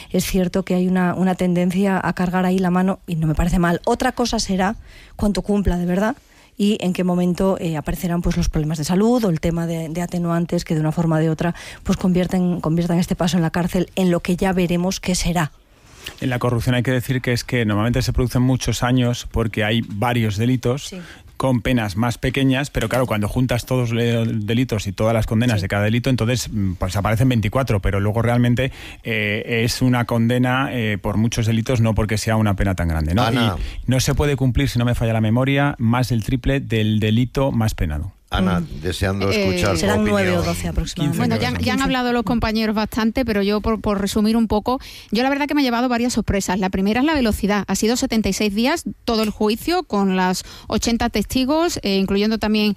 es cierto que hay una tendencia a cargar ahí la mano y no me parece mal. Otra cosa será cuánto cumpla de verdad y en qué momento aparecerán pues los problemas de salud o el tema de atenuantes que de una forma o de otra pues conviertan este paso en la cárcel en lo que ya veremos qué será. En la corrupción hay que decir que es que normalmente se producen muchos años porque hay varios delitos. Sí. Con penas más pequeñas, pero claro, cuando juntas todos los delitos y todas las condenas de cada delito, entonces pues aparecen 24, pero luego realmente es una condena por muchos delitos, no porque sea una pena tan grande, ¿no? Ana. Y no se puede cumplir, si no me falla la memoria, más del triple del delito más penado. Ana, deseando escuchar serán tu opinión. 9 o 12 aproximadamente. Bueno, ya han hablado los compañeros bastante, pero yo por resumir un poco, yo la verdad que me he llevado varias sorpresas. La primera es la velocidad. Ha sido 76 días todo el juicio con las 80 testigos, incluyendo también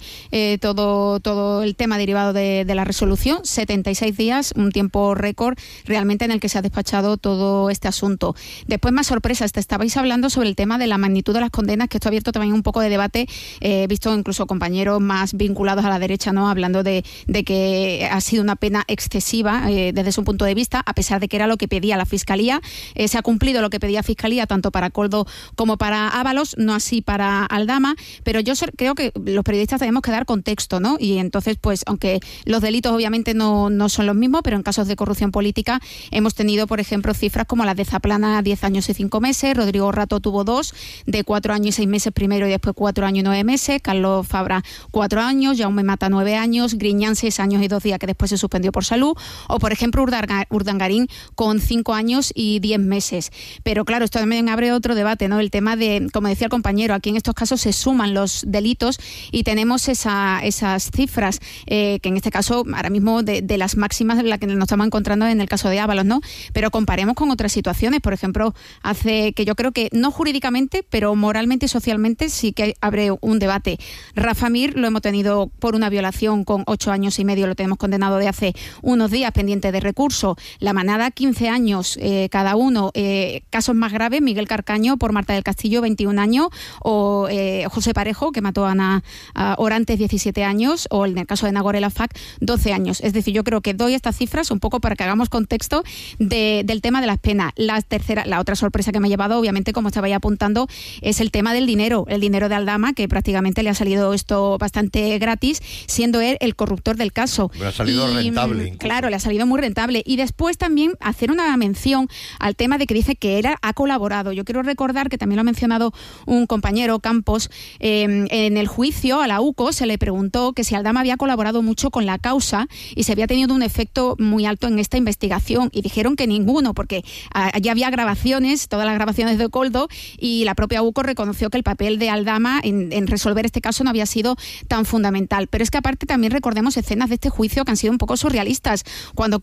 todo el tema derivado de la resolución. 76 días, un tiempo récord realmente en el que se ha despachado todo este asunto. Después, más sorpresas. Te estabais hablando sobre el tema de la magnitud de las condenas, que esto ha abierto también un poco de debate. He visto incluso compañeros más vinculados a la derecha, ¿no? Hablando de que ha sido una pena excesiva desde su punto de vista, a pesar de que era lo que pedía la Fiscalía. Se ha cumplido lo que pedía Fiscalía, tanto para Koldo como para Ábalos, no así para Aldama, pero yo creo que los periodistas tenemos que dar contexto, ¿no? Y entonces, pues, aunque los delitos obviamente no son los mismos, pero en casos de corrupción política hemos tenido, por ejemplo, cifras como las de Zaplana, 10 años y 5 meses, Rodrigo Rato tuvo 2, de 4 años y 6 meses primero y después 4 años y 9 meses, Carlos Fabra 4 años, Jaume Mata 9 años, Griñán 6 años y 2 días que después se suspendió por salud, o por ejemplo Urdangarín con 5 años y 10 meses. Pero claro, esto también abre otro debate, ¿no? El tema de, como decía el compañero, aquí en estos casos se suman los delitos y tenemos esas cifras que en este caso ahora mismo de las máximas en las que nos estamos encontrando en el caso de Ábalos, ¿no? Pero comparemos con otras situaciones, por ejemplo, hace que yo creo que no jurídicamente, pero moralmente y socialmente sí que abre un debate. Rafa Mir lo hemos tenido por una violación con 8 años y medio, lo tenemos condenado de hace unos días, pendiente de recurso. La Manada, 15 años cada uno. Casos más graves, Miguel Carcaño por Marta del Castillo, 21 años, o José Parejo, que mató a Ana Orantes, 17 años, o en el caso de Nagore Laffach, 12 años. Es decir, yo creo que doy estas cifras un poco para que hagamos contexto del tema de las penas. La otra sorpresa que me ha llevado, obviamente, como estaba ya apuntando, es el tema del dinero. El dinero de Aldama, que prácticamente le ha salido esto bastante gratis, siendo él el corruptor del caso. Le ha salido rentable. Incluso. Claro, le ha salido muy rentable. Y después también hacer una mención al tema de que dice que ha colaborado. Yo quiero recordar que también lo ha mencionado un compañero, Campos, en el juicio a la UCO se le preguntó que si Aldama había colaborado mucho con la causa y si había tenido un efecto muy alto en esta investigación, y dijeron que ninguno, porque allí había grabaciones, todas las grabaciones de Koldo, y la propia UCO reconoció que el papel de Aldama en resolver este caso no había sido tan fundamental. Pero es que aparte también recordemos escenas de este juicio que han sido un poco surrealistas. Cuando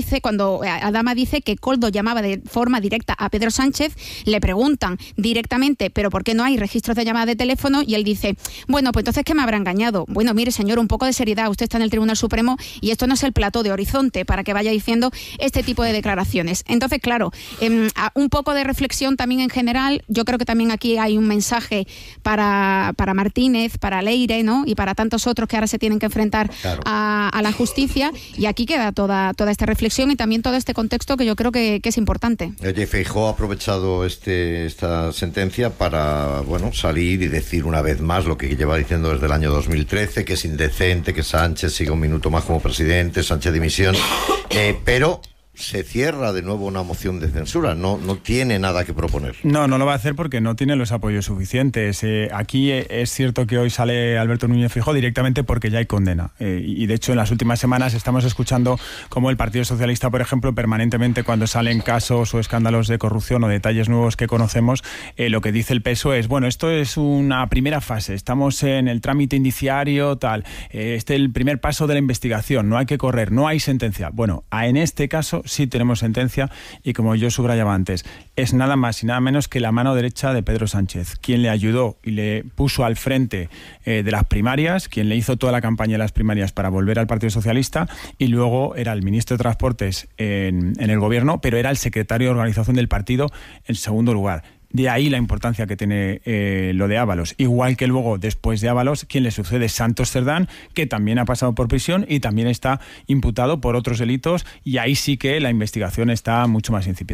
Aldama dice que Koldo llamaba de forma directa a Pedro Sánchez, le preguntan directamente, ¿pero por qué no hay registros de llamada de teléfono? Y él dice, bueno, pues entonces, ¿qué me habrá engañado? Bueno, mire, señor, un poco de seriedad. Usted está en el Tribunal Supremo y esto no es el plató de Horizonte para que vaya diciendo este tipo de declaraciones. Entonces, claro, un poco de reflexión también en general. Yo creo que también aquí hay un mensaje para Martínez, para Leire, ¿no? Y para tantos otros que ahora se tienen que enfrentar a la justicia, y aquí queda toda esta reflexión y también todo este contexto que yo creo que es importante. Feijóo ha aprovechado esta sentencia para salir y decir una vez más lo que lleva diciendo desde el año 2013, que es indecente que Sánchez siga un minuto más como presidente, Sánchez dimisión, pero se cierra de nuevo una moción de censura, no tiene nada que proponer. No lo va a hacer porque no tiene los apoyos suficientes. Aquí es cierto que hoy sale Alberto Núñez Feijóo directamente porque ya hay condena. Y de hecho en las últimas semanas estamos escuchando cómo el Partido Socialista, por ejemplo, permanentemente cuando salen casos o escándalos de corrupción o detalles nuevos que conocemos, lo que dice el PSOE es, esto es una primera fase, estamos en el trámite indiciario, este es el primer paso de la investigación, no hay que correr, no hay sentencia. Bueno, en este caso sí tenemos sentencia y, como yo subrayaba antes, es nada más y nada menos que la mano derecha de Pedro Sánchez, quien le ayudó y le puso al frente de las primarias, quien le hizo toda la campaña de las primarias para volver al Partido Socialista, y luego era el ministro de Transportes en el gobierno, pero era el secretario de organización del partido en segundo lugar. De ahí la importancia que tiene lo de Ábalos. Igual que luego, después de Ábalos, quien le sucede es Santos Cerdán, que también ha pasado por prisión y también está imputado por otros delitos, y ahí sí que la investigación está mucho más incipiente.